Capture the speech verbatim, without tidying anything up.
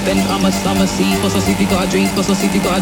Bend on my summer seat, bust a see if you got a drink, bust a see if you got a